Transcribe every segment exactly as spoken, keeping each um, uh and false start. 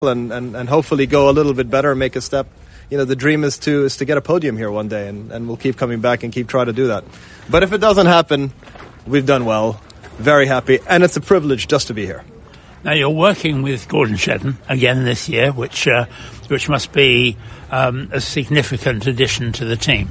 and, and, and hopefully go a little bit better and make a step. You know, the dream is to is to get a podium here one day, and, and we'll keep coming back and keep trying to do that. But if it doesn't happen, we've done well. Very happy, and it's a privilege just to be here. Now, you're working with Gordon Shedden again this year, which uh, which must be um, a significant addition to the team.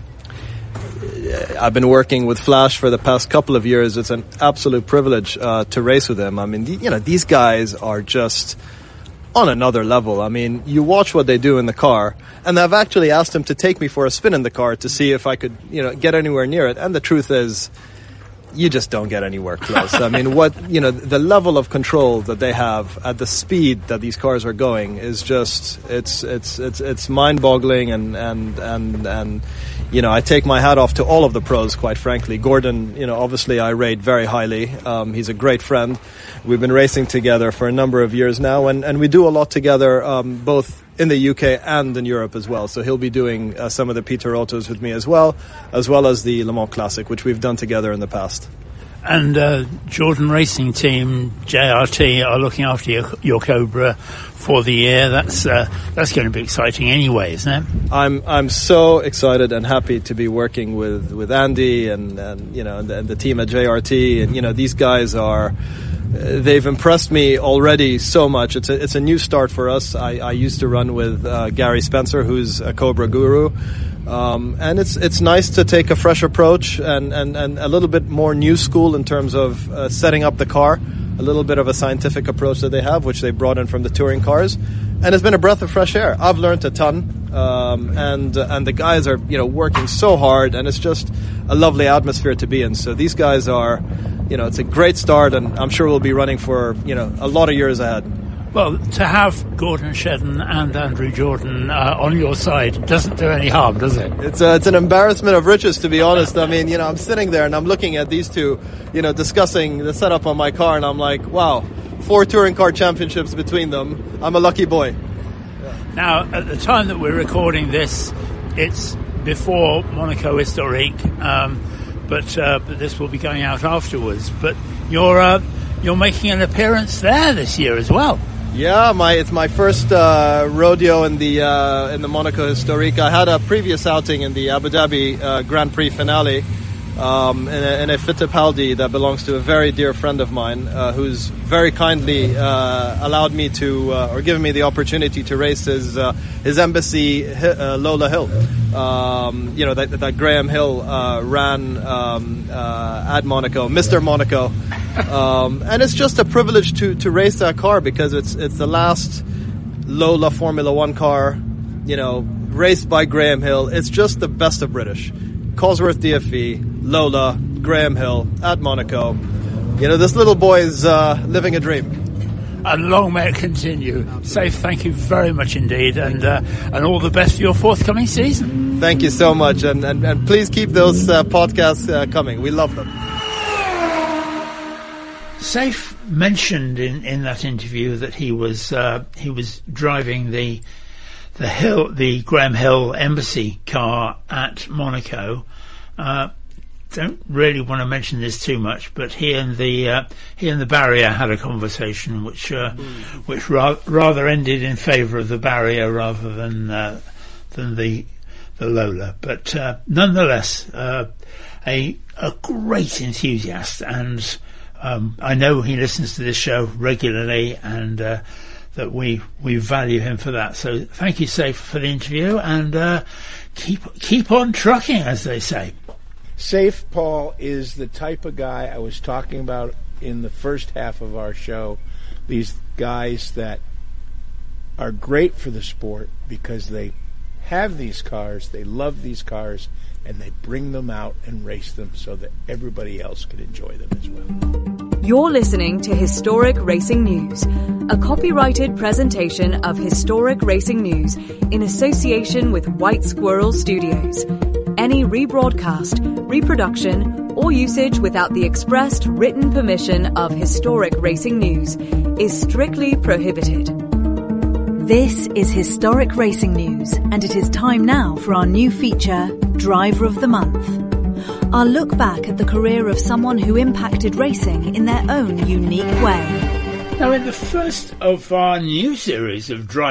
I've been working with Flash for the past couple of years. It's an absolute privilege uh, to race with him. I mean, the, you know, these guys are just on another level. I mean, you watch what they do in the car, and I've actually asked him to take me for a spin in the car to see if I could, you know, get anywhere near it. And the truth is, you just don't get anywhere close. I mean, what, you know, the level of control that they have at the speed that these cars are going is just, it's, it's, it's, it's mind-boggling, and, and, and, and, you know, I take my hat off to all of the pros, quite frankly. Gordon, you know, obviously I rate very highly. Um, he's a great friend. We've been racing together for a number of years now, and, and we do a lot together, um, both in the U K and in Europe as well. So he'll be doing uh, some of the Peter Autos with me as well, as well as the Le Mans Classic, which we've done together in the past. And uh, Jordan Racing Team, J R T, are looking after your, your Cobra for the year. That's uh, that's going to be exciting anyway, isn't it? I'm I'm so excited and happy to be working with, with Andy and, and you know and the, and the team at J R T. And you know, these guys are. They've impressed me already so much. It's a it's a new start for us. I, I used to run with uh, Gary Spencer, who's a Cobra guru, um, and it's it's nice to take a fresh approach and, and, and a little bit more new school in terms of uh, setting up the car. A little bit of a scientific approach that they have, which they brought in from the touring cars, and it's been a breath of fresh air. I've learned a ton, um, and uh, and the guys are you know working so hard, and it's just a lovely atmosphere to be in. So these guys are. You know, it's a great start, and I'm sure we'll be running for, you know, a lot of years ahead. Well, to have Gordon Shedden and Andrew Jordan uh, on your side doesn't do any harm, does it? It's a, it's an embarrassment of riches, to be honest. I mean, you know, I'm sitting there and I'm looking at these two, you know, discussing the setup on my car, and I'm like, wow, four touring car championships between them. I'm a lucky boy. Yeah. Now, at the time that we're recording this, it's before Monaco Historique. Um, But, uh, but this will be going out afterwards. But you're uh, you're making an appearance there this year as well. Yeah, my it's my first uh, rodeo in the uh, in the Monaco Historique. I had a previous outing in the Abu Dhabi uh, Grand Prix finale um, in, a, in a Fittipaldi that belongs to a very dear friend of mine, uh, who's very kindly uh, allowed me to uh, or given me the opportunity to race his uh, his embassy uh, Lola Hill. Um, you know, that, that Graham Hill uh, ran um, uh, at Monaco, Mister Monaco. Um, and it's just a privilege to, to race that car, because it's it's the last Lola Formula One car, you know, raced by Graham Hill. It's just the best of British. Cosworth D F E, Lola, Graham Hill at Monaco. You know, this little boy is uh, living a dream. And long may it continue. Safe, thank you very much indeed, and uh, and all the best for your forthcoming season. Thank you so much, and, and, and please keep those uh, podcasts uh, coming. We love them. Safe mentioned in, in that interview that he was uh, he was driving the the Hill the Graham Hill Embassy car at Monaco. Uh, don't really want to mention this too much, but he and the uh, he and the Barrier had a conversation which uh, mm. which ra- rather ended in favour of the Barrier rather than uh, than the the Lola. But uh, nonetheless, uh, a a great enthusiast, and um, I know he listens to this show regularly, and uh, that we we value him for that. So thank you, Safe, for the interview, and uh, keep keep on trucking, as they say. Safe, Paul, is the type of guy I was talking about in the first half of our show. These guys that are great for the sport because they have these cars, they love these cars, and they bring them out and race them so that everybody else can enjoy them as well. You're listening to Historic Racing News, a copyrighted presentation of Historic Racing News in association with White Squirrel Studios. Any rebroadcast, reproduction, or usage without the expressed written permission of Historic Racing News is strictly prohibited. This is Historic Racing News, and it is time now for our new feature, Driver of the Month. Our look back at the career of someone who impacted racing in their own unique way. Now, in the first of our new series of Drive